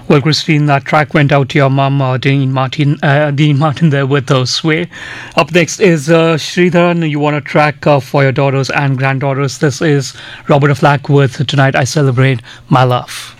Well, Christine, that track went out to your mum, Dean Martin there with Sway. Up next is Sridharan. You want a track for your daughters and granddaughters. This is Roberta Flack with Tonight I Celebrate My Love.